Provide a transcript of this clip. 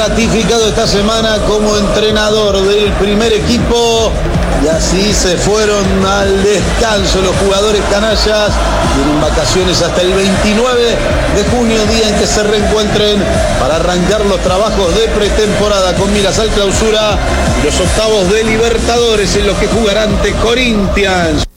ratificado esta semana como entrenador del primer equipo. Y así se fueron al descanso los jugadores canallas. Tienen vacaciones hasta el 29 de junio, día en que se reencuentren para arrancar los trabajos de pretemporada con miras al clausura y los octavos de Libertadores en los que jugarán ante Corinthians.